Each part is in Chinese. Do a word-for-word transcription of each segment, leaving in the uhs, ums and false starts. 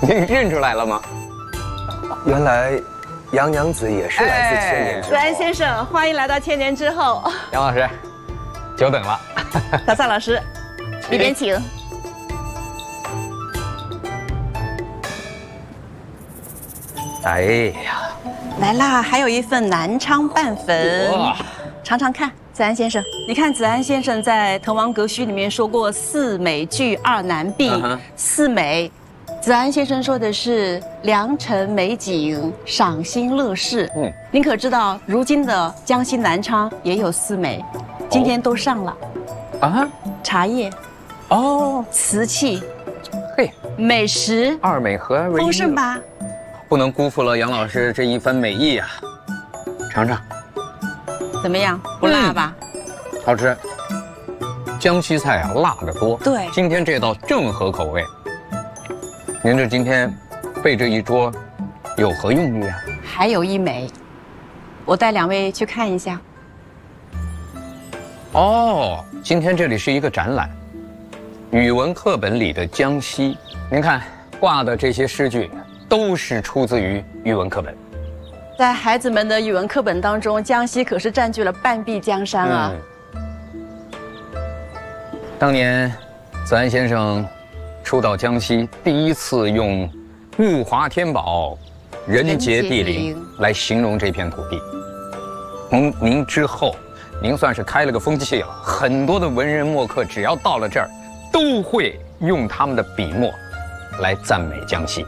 你认出来了吗？ 原来杨娘子也是来自千年之后。 子安先生，欢迎来到千年之后。 杨老师，久等了。 小萨老师，里边请。 哎呀， 来啦，还有一份南昌拌粉，尝尝看。子安先生，你看子安先生在《滕王阁序》里面说过“四美具二难避”， uh-huh. 四美。子安先生说的是良辰美景、赏心乐事。嗯，您可知道，如今的江西南昌也有四美，今天都上了。啊，茶叶，哦，瓷器， 嘿， 美食， 二美合而为一， 丰盛吧？ 不能辜负了杨老师这一番美意啊！尝尝， 怎么样？不辣吧？ 嗯、好吃。江西菜啊，辣得多。 对， 今天这道正合口味。您这今天备这一桌，有何用意啊？ 还有一美，我带两位去看一下。 哦，今天这里是一个展览，语文课本里的江西。您看挂的这些诗句，都是出自于语文课本。 在孩子们的语文课本当中，江西可是占据了半壁江山啊。 嗯、当年，子安先生初到江西，第一次用“物华天宝，人杰地灵”来形容这片土地。从您之后，您算是开了个风气了，很多的文人墨客只要到了这儿，都会用他们的笔墨来赞美江西。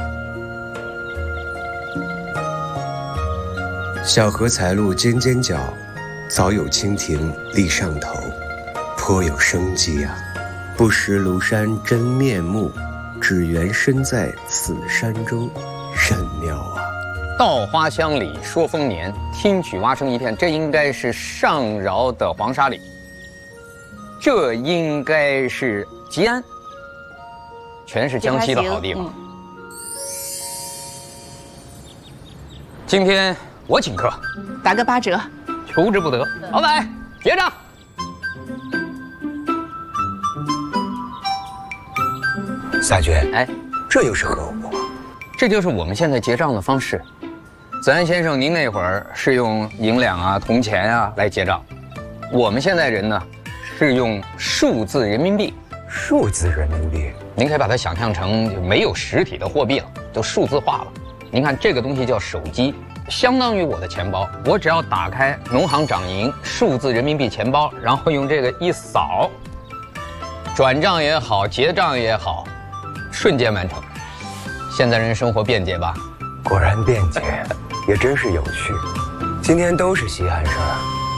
小荷才露尖尖角，早有蜻蜓立上头，颇有生机啊！不识庐山真面目，只缘身在此山中，甚妙啊！ 稻花香里说丰年，听取蛙声一片。这应该是上饶的黄沙里，这应该是吉安，全是江西的好地方。嗯、今天我请客， 打个八折， 求之不得。老板，结账。 萨爵， 哎， 这又是何物啊？ 这就是我们现在结账的方式。子安先生，您那会儿是用银两啊、铜钱啊来结账，我们现在人呢是用数字人民币。 数字人民币， 您可以把它想象成没有实体的货币了，就数字化了。您看这个东西叫手机，相当于我的钱包。我只要打开农行掌银数字人民币钱包，然后用这个一扫，转账也好，结账也好，瞬间完成。现在人生活便捷吧？ 果然便捷，也真是有趣。今天都是稀罕事儿。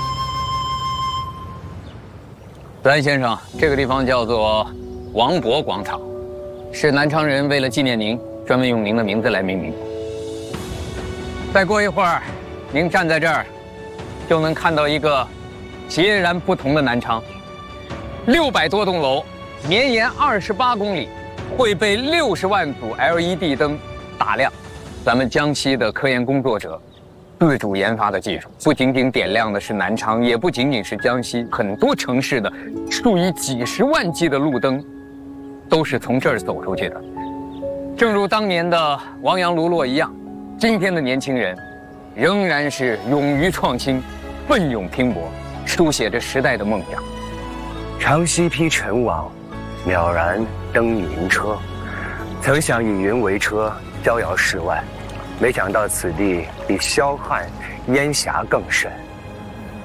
子安先生，这个地方叫做王勃广场，是南昌人为了纪念您，专门用您的名字来命名。再过一会儿，您站在这儿，就能看到一个截然不同的南昌。六百多栋楼，绵延二十八公里，会被六十万组 L E D 灯打亮。咱们江西的科研工作者自主研发的技术，不仅仅点亮的是南昌，也不仅仅是江西，很多城市的数以几十万计的路灯，都是从这儿走出去的。正如当年的王阳卢洛一样，今天的年轻人仍然是勇于创新，奋勇拼搏，书写着时代的梦想。 长西披尘网，渺然登云车。曾想以云为车，逍遥世外，没想到此地比霄汉烟霞更甚。